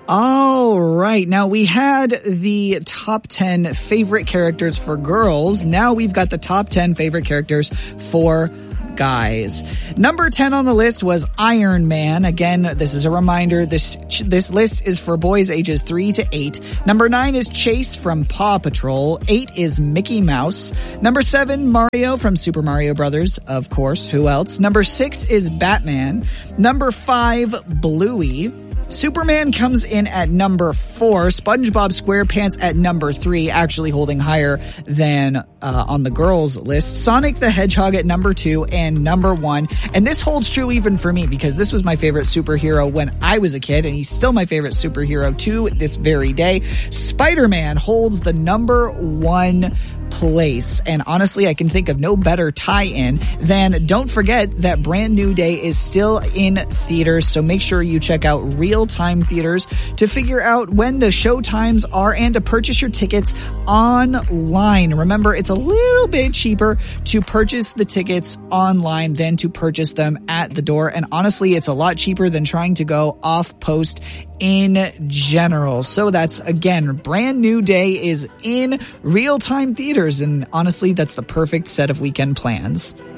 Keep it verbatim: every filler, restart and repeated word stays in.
All right. Now we had the top ten favorite characters for girls. Now we've got the top ten favorite characters for guys. Number ten on the list was Iron Man. Again, this is a reminder. This this list is for boys ages three to eight. Number nine is Chase from Paw Patrol. Eight is Mickey Mouse. Number seven, Mario from Super Mario Brothers. Of course, who else? Number six is Batman. Number five, Bluey. Superman comes in at number four. SpongeBob SquarePants at number three, actually holding higher than uh, on the girls list. Sonic the Hedgehog at number two and number one. And this holds true even for me because this was my favorite superhero when I was a kid, and he's still my favorite superhero to this very day. Spider-Man holds the number one place, and honestly I can think of no better tie-in than don't forget that Brand New Day is still in theaters, so make sure you check out Real Time Theaters to figure out when the show times are and to purchase your tickets online. Remember, it's a little bit cheaper to purchase the tickets online than to purchase them at the door, and honestly it's a lot cheaper than trying to go off post in general. So that's, again, Brand New Day is in Real Time Theaters, and honestly that's the perfect set of weekend plans.